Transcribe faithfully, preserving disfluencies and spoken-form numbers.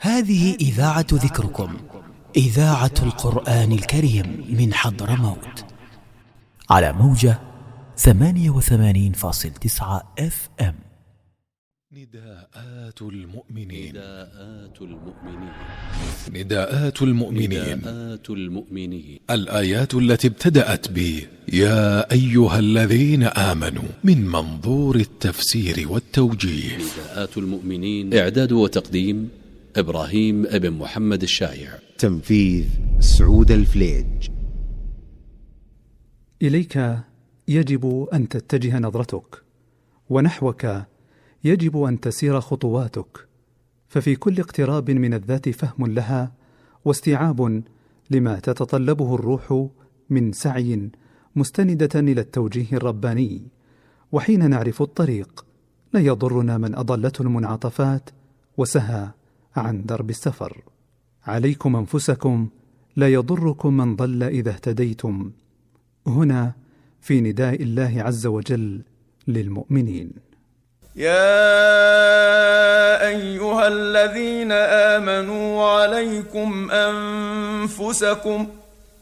هذه إذاعة ذكركم، إذاعة القرآن الكريم من حضرموت، على موجة ثمانية وثمانين فاصل تسعة اف ام. نداءات المؤمنين نداءات المؤمنين نداءات المؤمنين نداءات المؤمنين الآيات التي ابتدأت ب يا أيها الذين آمنوا من منظور التفسير والتوجيه. نداءات المؤمنين، إعداد وتقديم إبراهيم ابن محمد الشايع، تنفيذ سعود الفليج. إليك يجب أن تتجه نظرتك، ونحوك يجب أن تسير خطواتك، ففي كل اقتراب من الذات فهم لها واستيعاب لما تتطلبه الروح من سعي مستندة إلى التوجيه الرباني. وحين نعرف الطريق لا يضرنا من أضلته المنعطفات وسهى عن درب السفر. عليكم أنفسكم، لا يضركم من ضل إذا اهتديتم. هنا في نداء الله عز وجل للمؤمنين. يا أيها الذين آمنوا عليكم أنفسكم